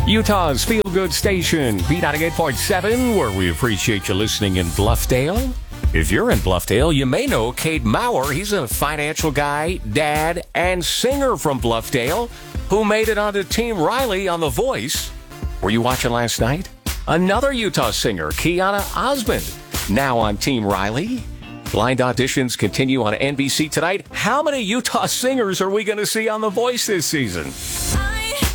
Utah's feel-good station, B98.7, where we appreciate you listening in Bluffdale. If you're in Bluffdale, you may know Cade Maurer. He's a financial guy, dad, and singer from Bluffdale who made it onto Team Riley on The Voice. Were you watching last night? Another Utah singer, Kiana Osmond, now on Team Riley. Blind auditions continue on NBC tonight. How many Utah singers are we going to see on The Voice this season?